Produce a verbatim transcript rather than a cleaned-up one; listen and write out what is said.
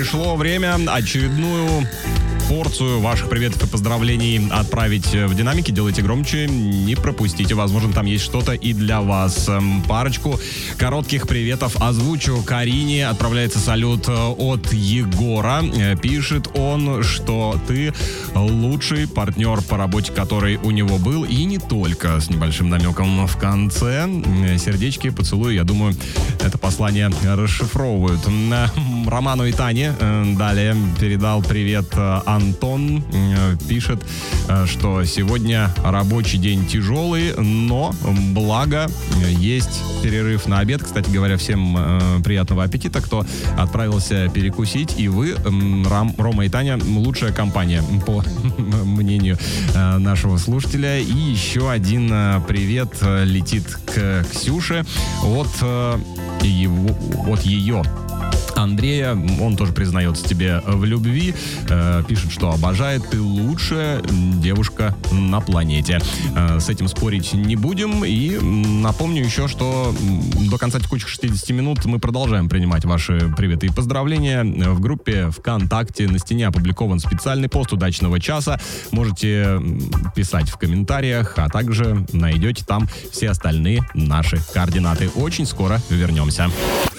пришло время очередную порцию ваших приветов и поздравлений отправить в динамики. Делайте громче, не пропустите. Возможно, там есть что-то и для вас. Парочку коротких приветов озвучу. Карине отправляется салют от Егора. Пишет он, что ты лучший партнер по работе, который у него был, и не только, с небольшим намеком в конце. Сердечки, поцелуи, я думаю, это послание расшифровывают. Роману и Тане далее передал привет Антон. Пишет, что сегодня рабочий день тяжелый, но благо есть перерыв на обед. Кстати говоря, всем приятного аппетита, кто отправился перекусить. И вы, Рам, Рома и Таня, лучшая компания, по мнению нашего слушателя. И еще один привет летит к Ксюше от его, от ее Андрея. Он тоже признается тебе в любви, э, пишет, что обожает, ты лучшая девушка на планете. Э, с этим спорить не будем. И напомню еще, что до конца текущих шестидесяти минут мы продолжаем принимать ваши приветы и поздравления. В группе ВКонтакте на стене опубликован специальный пост удачного часа. Можете писать в комментариях, а также найдете там все остальные наши координаты. Очень скоро вернемся.